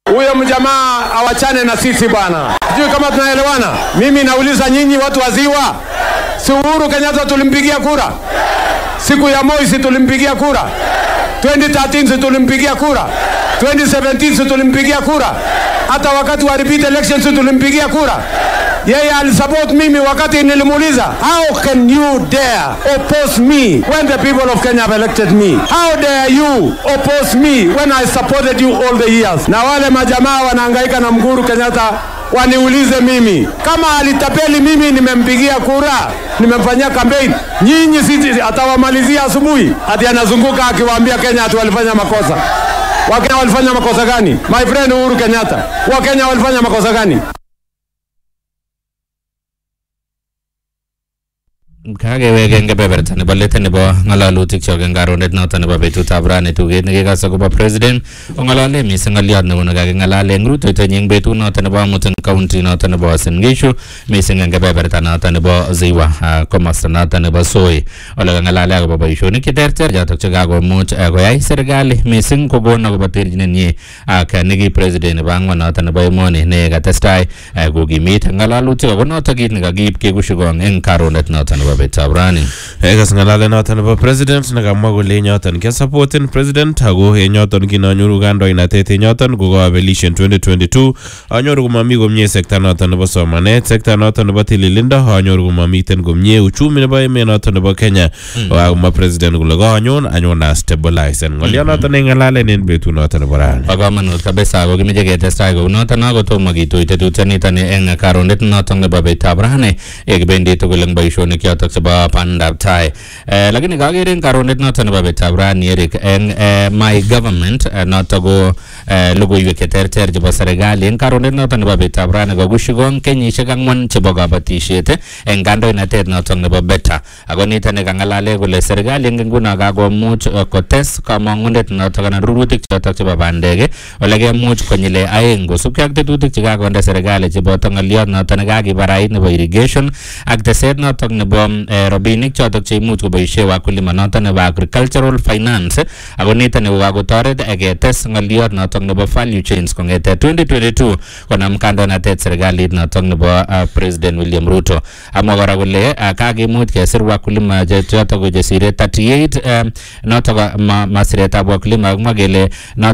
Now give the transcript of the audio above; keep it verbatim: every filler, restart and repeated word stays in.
Huyo mjamaa awachane na sisi bwana. Sijui kama tunaelewana. Mimi nauliza nyinyi watu waziwa. Si Uhuru Kenyatta tulimpigia kura? Siku ya Moi si tulimpigia kura? twenty thirteen si tulimpigia kura? twenty seventeen si tulimpigia kura? Hata wakati wa repeat elections si tulimpigia kura? Yeye alisupport mimi wakati nilimuuliza, how can you dare oppose me when the people of Kenya have elected me? How dare you oppose me when I supported you all the years? Na wale majamaa wanahangaika na Uhuru Kenyatta waniulize mimi kama alitapeli mimi nimempigia kura, nimemfanyia campaign. Nyinyi sisi atawamalizia asubuhi hadi anazunguka akiwaambia Kenya ati walifanya makosa. Wakenya walifanya makosa gani? My friend Uhuru Kenyatta, Wakenya walifanya makosa gani? Kage wege ngebeberta ne balete ne ba ngalalutik chogen garonet noton ne ba betut abrane tuget ne kekasa ko ba president ongalale mising ngaliat ne wono kage ngalale ngruto to nying betut noton ne ba mutun county noton ne ba Uasin Gishu mising ngebeberta noton ne ba Ziwa komasta noton ne ba Soi ola ngalale ko ba boisionik kiterter jatok che gago much koyai serikali mising ko gono ko ba terjinen ye ak nigi president ba ngwan noton ne ba emoni ne gatestai ko gimit ngalalutik ko noton kit ne kagib ke kushugong en karonet noton ne ba Betabrani. Egas ngalale noton nebo president nakamwa kole nyoton ke supporting president ago nyoton kinanyoru kandoinatet nyoton ko kabelishen twenty twenty-two anyoru komami komie sekta noton nebo somanet, sekta noton nebo tililindo anyoru komamiten komie uchumi nebo emet noton nebo Kenya wa president kole kanyon anyon na stabilize ngolya noton ngalale nen betu noton nebo rani. Bagamanut kabisa ko kimije ketestai ko noton ako tomo kituite tutanitan en karonet noton nebo Betabrani ekbendi to goleng boisionik yotok seba pandab tai eh lakini kagere en karonet noton nebo Betabrani Eric en my government noton go logoiwek cheterter chebo serikali en karonet noton nebo Betabrani ko kushigong kenyisiek angwan chebo kabatisiet en kandoinatet noton nebo Beta ako niton ne kangalale kole serikali en nguno kakomuch kotes kamangunet noton kana rurutik choton chebo bandek ole kemuch konyile aeng kosubkei ak tetutik che kakonde serikali chebo ngaliot noton kakibarait nebo irrigation ak teset noton nebo robinik chotok che imuch koboisie wakulima noton nebo agricultural finance ako niton ne kokotoret ketes ngaliot noton nebo value chains kongete twenty twenty-two konam kandoinatet serikalit noton nebo president William Ruto amwa kora kole kakimuch kesir wakulima chotok ko chesire thirty-eight noton masiretab wakulima akmwa kele